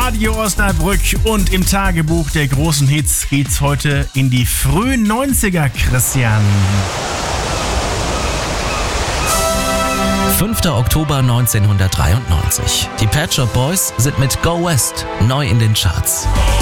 Radio Osnabrück und im Tagebuch der großen Hits geht's heute in die frühen 90er, Christian. 5. Oktober 1993. Die Pet Shop Boys sind mit Go West neu in den Charts.